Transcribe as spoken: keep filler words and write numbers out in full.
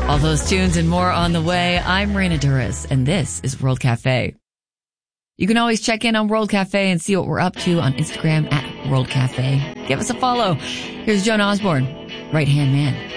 All those tunes and more on the way. I'm Raina Duras, and this is World Cafe. You can always check in on World Cafe and see what we're up to on Instagram at World Cafe. Give us a follow. Here's Joan Osborne, Right Hand Man.